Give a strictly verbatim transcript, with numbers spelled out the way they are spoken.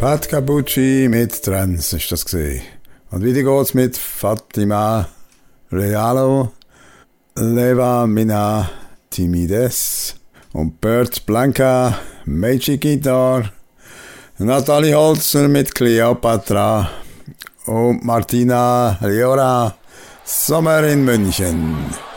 Pat Capucci mit Trends ist das gesehen. Und wieder geht's mit Fatima Realo, Leva Mina Timides und Bert Blanca Magic Guitar, Nathalie Holzer mit Cleopatra und Martina Riora Sommer in München.